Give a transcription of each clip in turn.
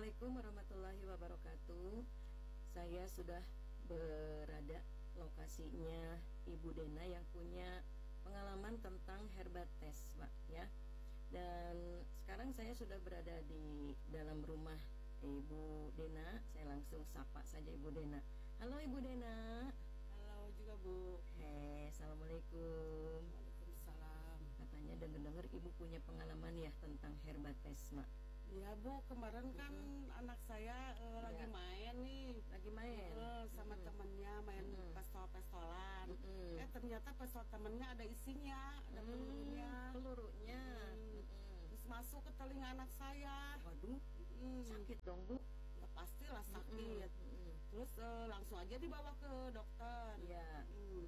Assalamualaikum warahmatullahi wabarakatuh. Saya sudah berada lokasinya Ibu Dena yang punya pengalaman tentang herbates, Pak, ya. Dan sekarang saya sudah berada di dalam rumah Ibu Dena. Saya langsung sapa saja Ibu Dena. Halo Ibu Dena. Halo juga Bu. Assalamualaikum. Waalaikumsalam. Katanya dengar-dengar Ibu punya pengalaman ya tentang herbates, Mak. Ya Bu, kemarin kan anak saya lagi main nih. Lagi main sama temennya main pistol-pistolan. Ternyata pistol temennya ada isinya, ada pelurunya. Terus masuk ke telinga anak saya. Waduh, sakit dong Bu. Ya pastilah sakit. Terus langsung aja dibawa ke dokter. Iya.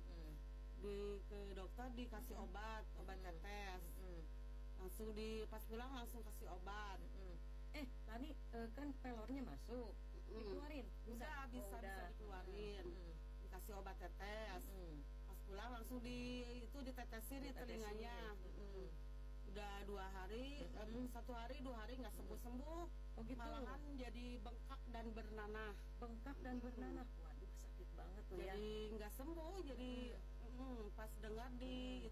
Ke dokter dikasih obat tetes. Langsung pas pulang langsung kasih obat. Tadi kan pelornya masuk, dikeluarin? Bisa dikeluarin. Dikasih obat tetes. Pas pulang langsung ditetesin di telinganya. Udah 2 hari, 1 hari 2 hari nggak sembuh. Oh gitu. Malahan jadi bengkak dan bernanah. Bengkak dan bernanah. Waduh, sakit banget tuh ya. Jadi nggak sembuh. Jadi pas dengar di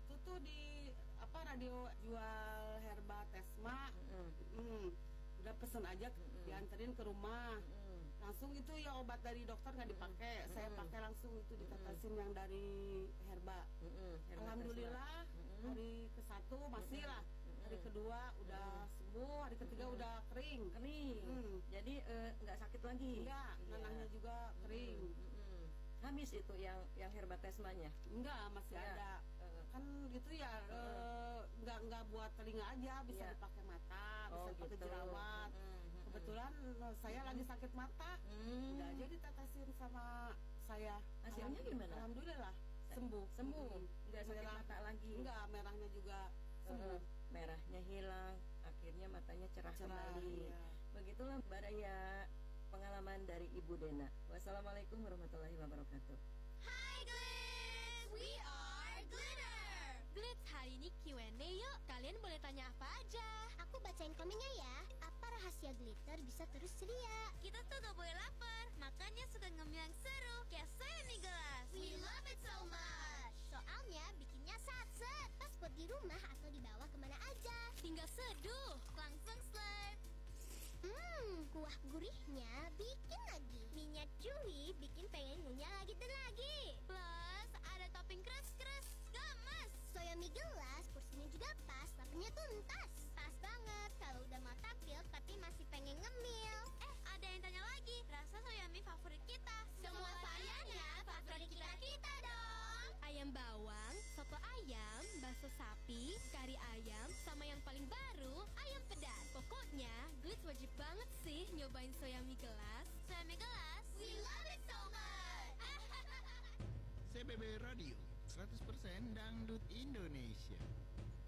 radio jual herba Tesma, udah pesen aja dianterin ke rumah. Langsung itu ya obat dari dokter nggak dipakai, saya pakai langsung itu ditetesin yang dari herba. Alhamdulillah hari ke-1 masih lah, hari kedua udah sembuh, hari ketiga udah kering. Jadi nggak sakit lagi? Enggak, nanahnya juga kering. Habis itu yang herba Tesmanya? Enggak, masih ada. Kan itu ya nggak buat telinga aja, bisa dipakai mata, bisa pakai jerawat. Kebetulan saya lagi sakit mata, udah aja ditetesin sama saya. Hasilnya gimana? Alhamdulillah sembuh. Nggak sakit mata lagi? Enggak, merahnya juga sembuh. Merahnya hilang, akhirnya matanya cerah kembali. Ya. Begitulah Baraya pengalaman dari Ibu Dena. Wassalamualaikum warahmatullahi wabarakatuh. Hai Glitz, we are Glitter. Glitz, hari ini Q&A yuk. Kalian boleh tanya apa aja. Aku bacain komennya ya. Apa rahasia Glitter bisa terus ceria? Kita tuh gak boleh lapar, makanya suka ngemil yang seru kayak soya mie gelas. We love it so much. Soalnya bikinnya satset, pas buat di rumah atau dibawa kemana aja. Tinggal seduh, langsung slurp. Kuah gurihnya bikin lagi. Minyak chewy bikin pengen ngunyah lagi dan lagi. Plus ada topping crust-crust, gemes. Soya mie gelas, porsinya juga pas, laparnya tuntas. Pas banget kalau udah mau takil tapi masih pengen ngemil. Ada yang tanya lagi, rasa soya mie favorit kita. Semua variannya favorit kita dong. Ayam bawang, soto ayam, bakso sapi, kari ayam, sama yang paling baru, ayam pedas. Pokoknya, Glitz wajib banget sih nyobain soya mie gelas. Soya mie gelas, we love it so much. CBB Radio 100% dangdut Indonesia.